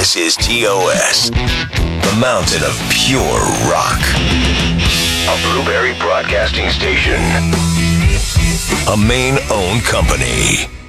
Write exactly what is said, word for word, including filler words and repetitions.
This is T O S, the mountain of pure rock. A Blueberry Broadcasting Station. A Maine-owned company.